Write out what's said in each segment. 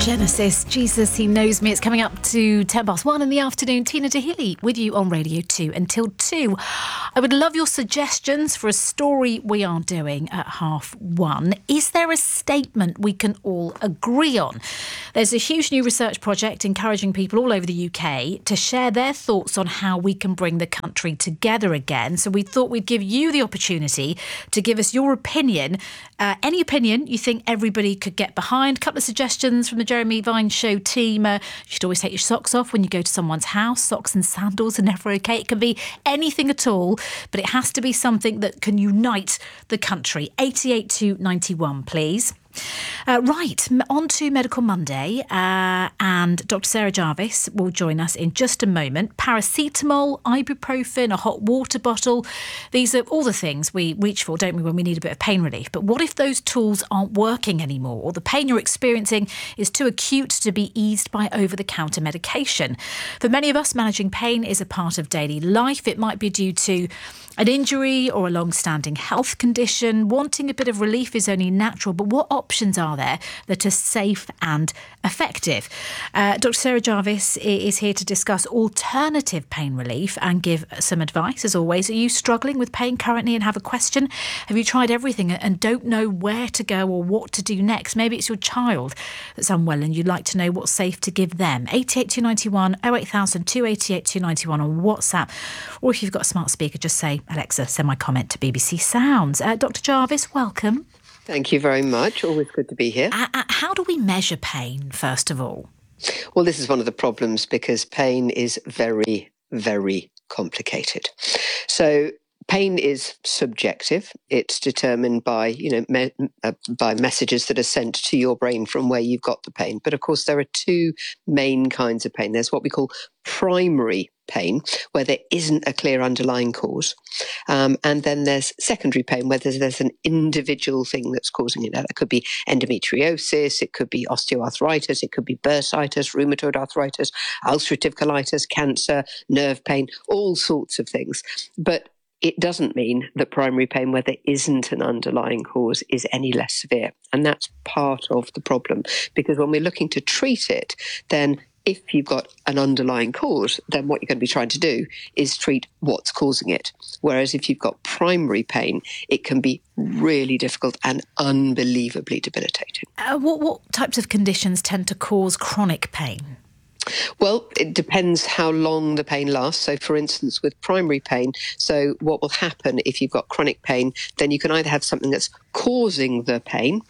Genesis, Jesus, He Knows Me. It's coming up to 1:10 in the afternoon. Tina Dahill with you on Radio 2 until 2. I would love your suggestions for a story we are doing at 1:30. Is there a statement we can all agree on? There's a huge new research project encouraging people all over the UK to share their thoughts on how we can bring the country together again. So we thought we'd give you the opportunity to give us your opinion. Any opinion you think everybody could get behind. A couple of suggestions from the Jeremy Vine Show team. You should always take your socks off when you go to someone's house. Socks and sandals are never okay. It can be anything at all, but it has to be something that can unite the country. 88291, please. Right, on to Medical Monday, and Dr. Sarah Jarvis will join us in just a moment. Paracetamol, ibuprofen, a hot water bottle, these are all the things we reach for, don't we, when we need a bit of pain relief. But what if those tools aren't working anymore, or the pain you're experiencing is too acute to be eased by over-the-counter medication? For many of us, managing pain is a part of daily life. It might be due to an injury or a long-standing health condition. Wanting a bit of relief is only natural, but what options are there that are safe and effective? Dr. Sarah Jarvis is here to discuss alternative pain relief and give some advice, as always. Are you struggling with pain currently and have a question? Have you tried everything and don't know where to go or what to do next? Maybe it's your child that's unwell and you'd like to know what's safe to give them. 88291 08000 288 291 on WhatsApp. Or if you've got a smart speaker, just say, Alexa, send my comment to BBC Sounds. Dr. Jarvis, welcome. Thank you very much. Always good to be here. How do we measure pain, first of all? Well, this is one of the problems because pain is very, very complicated. So pain is subjective. It's determined by, by messages that are sent to your brain from where you've got the pain. But of course, there are two main kinds of pain. There's what we call primary pain, where there isn't a clear underlying cause. And then there's secondary pain, where there's an individual thing that's causing it. Now, that could be endometriosis, it could be osteoarthritis, it could be bursitis, rheumatoid arthritis, ulcerative colitis, cancer, nerve pain, all sorts of things. But it doesn't mean that primary pain, where there isn't an underlying cause, is any less severe. And that's part of the problem, because when we're looking to treat it, then if you've got an underlying cause, then what you're going to be trying to do is treat what's causing it. Whereas if you've got primary pain, it can be really difficult and unbelievably debilitating. What types of conditions tend to cause chronic pain? Well, it depends how long the pain lasts. So, for instance, with primary pain, so what will happen if you've got chronic pain, then you can either have something that's causing the pain,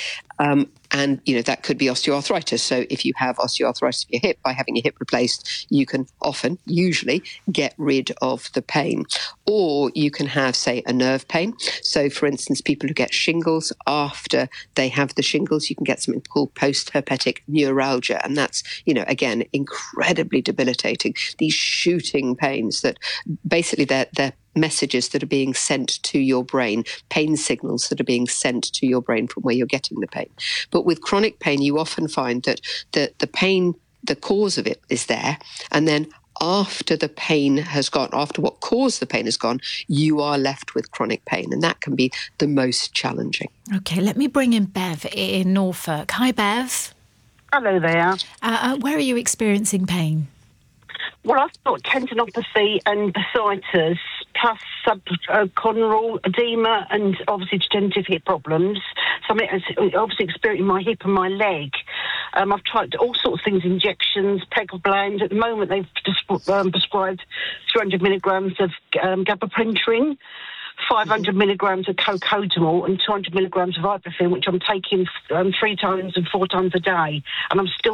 and, that could be osteoarthritis. So if you have osteoarthritis of your hip, by having your hip replaced, you can usually get rid of the pain. Or you can have, say, a nerve pain. So, for instance, people who get shingles, after they have the shingles, you can get something called post-herpetic neuralgia. And that's, again, incredibly debilitating. These shooting pains that basically they're messages that are being sent to your brain, pain signals that are being sent to your brain from where you're getting the pain. But with chronic pain, you often find that the pain, the cause of it is there, and then after the pain has gone, after what caused the pain has gone, you are left with chronic pain, and that can be the most challenging. OK, let me bring in Bev in Norfolk. Hi, Bev. Hello there. Where are you experiencing pain? Well, I've got tendinopathy and bursitis, plus subchondral edema and obviously degenerative hip problems. So I'm obviously experiencing my hip and my leg. I've tried all sorts of things, injections, pegobland. At the moment, they've prescribed 300 milligrams of gabapentin, 500 milligrams of cocodamol and 200 milligrams of ibuprofen, which I'm taking 3 times and 4 times a day. And I'm still